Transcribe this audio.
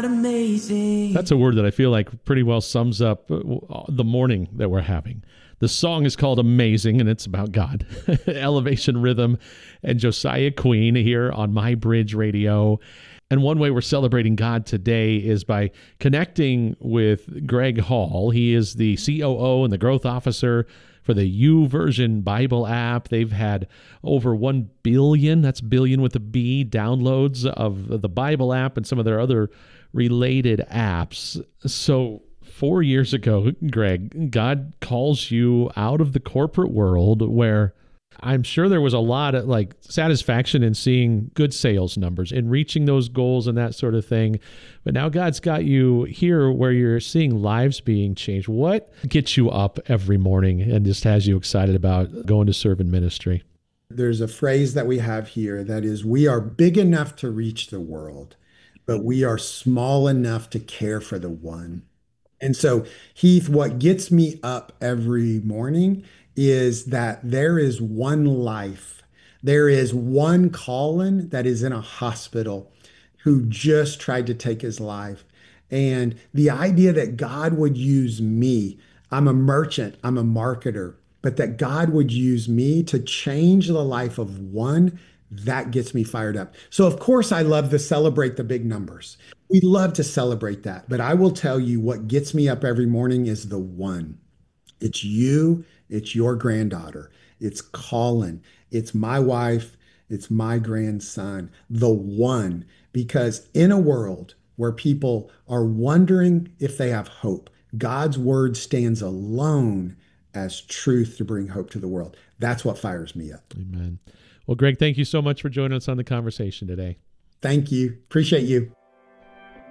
God amazing. That's a word that I feel like pretty well sums up the morning that we're having. The song is called Amazing, and it's about God. Elevation Rhythm and Josiah Queen here on My Bridge Radio. And one way we're celebrating God today is by connecting with Greg Hall. He is the COO and the growth officer for the YouVersion Bible app. They've had over 1 billion, that's billion with a B, downloads of the Bible app and some of their other related apps. So 4 years ago, Greg, God calls you out of the corporate world where I'm sure there was a lot of satisfaction in seeing good sales numbers and reaching those goals and that sort of thing. But now God's got you here where you're seeing lives being changed. What gets you up every morning and just has you excited about going to serve in ministry? There's a phrase that we have here that is, we are big enough to reach the world, but we are small enough to care for the one. And so, Heath, what gets me up every morning is that there is one life. There is one Colin that is in a hospital who just tried to take his life. And the idea that God would use me, I'm a merchant, I'm a marketer, but that God would use me to change the life of one, that gets me fired up. So of course I love to celebrate the big numbers. We love to celebrate that. But I will tell you what gets me up every morning is the one. It's you, it's your granddaughter, it's Colin, it's my wife, it's my grandson, the one. Because in a world where people are wondering if they have hope, God's word stands alone as truth to bring hope to the world. That's what fires me up. Amen. Well, Greg, thank you so much for joining us on the conversation today. Thank you. Appreciate you.